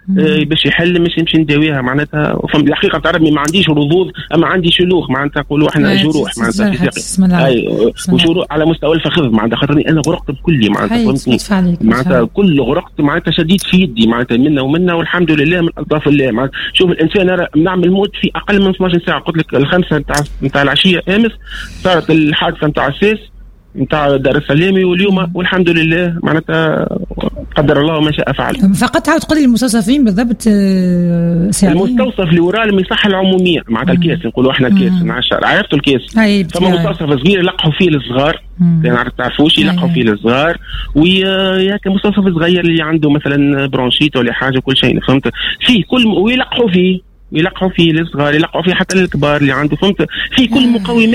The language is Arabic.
باش يحل مش يمشي نداويها معناتها. فهم الحقيقه تعرفني ما عنديش رذوذ اما عندي شلوخ معناتها نقولوا احنا جروح معناتها في ساقي وجروح على مستوى الفخذ معناتها خاطرني انا غرقت بكلي معناتها فهمتني معناتها كل غرقت معناتها شديد في يدي معناتها منا ومنا والحمد لله من الطاف الله معناتها. شوف الانسان نعمل موت في اقل من 12 ساعه. قلت لك الخمسه نتاع العشيه امس صارت الحادثه نتاع الساس نتاع دار السلامي واليوم والحمد لله معناتها قدر الله ما شاء فعل. فقط تعاود تقول لي المستوصفين بالضبط سعرين. المستوصف اللي وراه المصحه العموميه معناتها الكاس نقولوا احنا الكاس نعشر عرفتوا الكاس فما مستوصف صغير يلقحوا فيه الصغار كان تعرفوش يلقحوا فيه الصغار وياك مستوصف صغير اللي عنده مثلا برونشيت ولا حاجه كل شيء فهمت فيه كل ويلقحوا فيه الصغار يلقحوا فيه حتى الكبار اللي عنده فهمت في كل مقومات